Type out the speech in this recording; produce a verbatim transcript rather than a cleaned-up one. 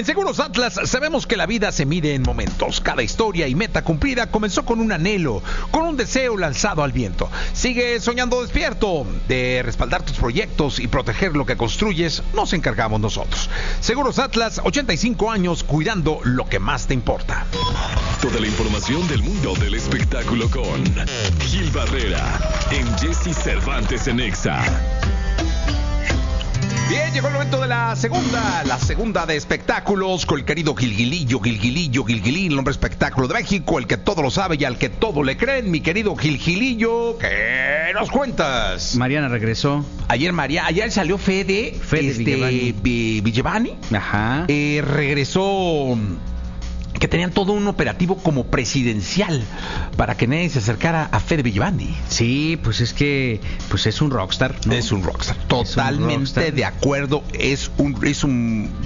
En Seguros Atlas sabemos que la vida se mide en momentos. Cada historia y meta cumplida comenzó con un anhelo, con un deseo lanzado al viento. Sigue soñando despierto. De respaldar tus proyectos y proteger lo que construyes, nos encargamos nosotros. Seguros Atlas, ochenta y cinco años cuidando lo que más te importa. Toda la información del mundo del espectáculo con Gil Barrera en Jesse Cervantes en Exa. Bien, llegó el momento de la segunda, la segunda de espectáculos con el querido Gilgilillo, Gilgilillo, Gilgilín, el hombre espectáculo de México, el que todo lo sabe y al que todo le creen, mi querido Gilgilillo, ¿qué nos cuentas? Mariana regresó. Ayer María, ayer salió Fede, Fede este, Villevani. Vi- Villevani, Ajá. eh, regresó, que tenían todo un operativo como presidencial para que nadie se acercara a Fede Villevani. Sí, pues es que pues es un rockstar, ¿no? Es un rockstar, totalmente rockstar. de acuerdo, es un, es un